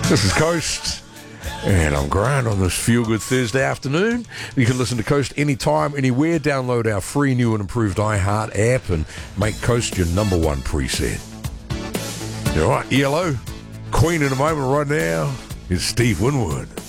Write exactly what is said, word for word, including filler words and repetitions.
This is Coast, and I'm Grant on this Feel Good Thursday afternoon. You can listen to Coast anytime, anywhere. Download our free new and improved iHeart app and make Coast your number one preset. All right, E L O, Queen in a moment right now is Steve Winwood.